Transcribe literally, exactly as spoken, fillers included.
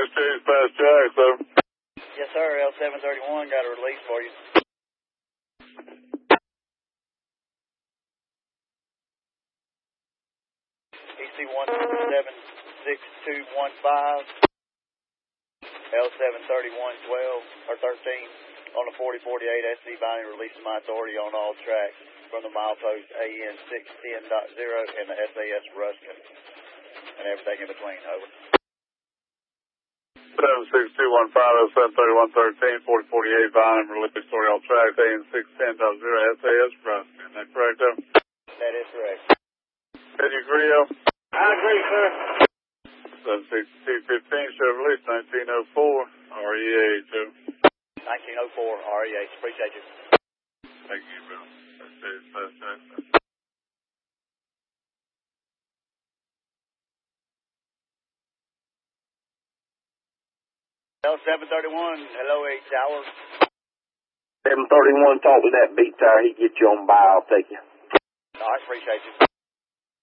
Chase past Jack, sir. Yes, sir. L seven thirty-one got a release for you. E C one seven six two one five. L seven thirty-one twelve or thirteen on the forty forty-eight S C binding, releasing my authority on all tracks from the milepost A N six ten point zero and the S A S Ruskin and everything in between. Over. seven six two one five L seven thirty-one thirteen forty forty-eight binding, releasing authority on all tracks A N six ten point zero S A S Ruskin. Is that correct, though? That is correct. Did you agree, L? I agree, sir. seven six two fifteen show release nineteen oh four R E A two. nineteen oh four R E H. Appreciate you. Thank you, bro. That's it. That's it. L seven thirty-one, hello, eight hours. seven thirty-one, talk to that beat tire. He get you on by. I'll take you. All right, appreciate you.